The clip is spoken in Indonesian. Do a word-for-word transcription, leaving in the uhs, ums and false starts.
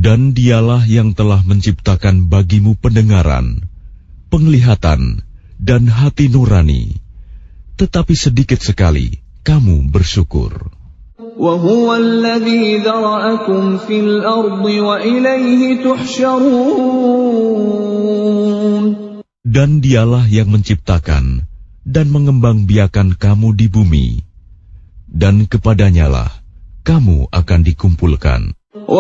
Dan dialah yang telah menciptakan bagimu pendengaran, penglihatan, dan hati nurani, tetapi sedikit sekali kamu bersyukur. وَهُوَ الَّذِي ذَرَأَكُمْ فِي الْأَرْضِ وَإِلَيْهِ تُحْشَرُونَ. Dan dialah yang menciptakan dan mengembangbiakan kamu di bumi, dan kepadanyalah kamu akan dikumpulkan.